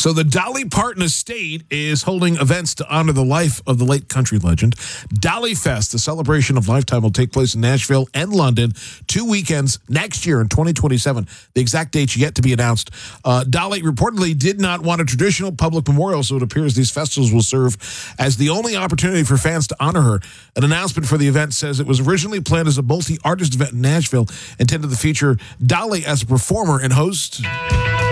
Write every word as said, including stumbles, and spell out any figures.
So the Dolly Parton Estate is holding events to honor the life of the late country legend. Dolly Fest, the celebration of lifetime, will take place in Nashville and London two weekends next year in twenty twenty-seven. The exact date's yet to be announced. Uh, Dolly reportedly did not want a traditional public memorial, so it appears these festivals will serve as the only opportunity for fans to honor her. An announcement for the event says it was originally planned as a multi-artist event in Nashville, intended to feature Dolly as a performer and host.